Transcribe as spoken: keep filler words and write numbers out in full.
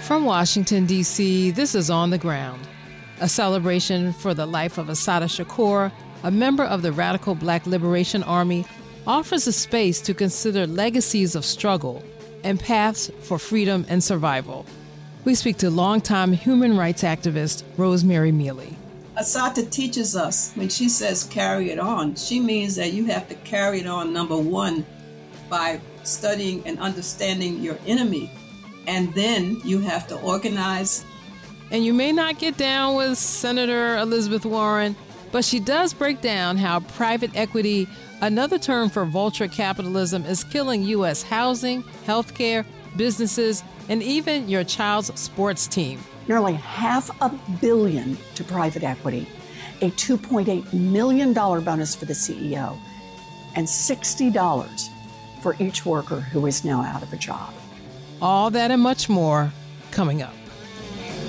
From Washington, D C, this is On the Ground, a celebration for the life of Assata Shakur, a member of the Radical Black Liberation Army, offers a space to consider legacies of struggle and paths for freedom and survival. We speak to longtime human rights activist Rosemary Mealy. Assata teaches us, when she says carry it on, she means that you have to carry it on, number one, by studying and understanding your enemy. And then you have to organize. And you may not get down with Senator Elizabeth Warren, but she does break down how private equity, another term for vulture capitalism, is killing U S housing, healthcare, businesses, and even your child's sports team. Nearly half a billion to private equity, a two point eight million dollars bonus for the C E O, and sixty dollars for each worker who is now out of a job. All that and much more coming up.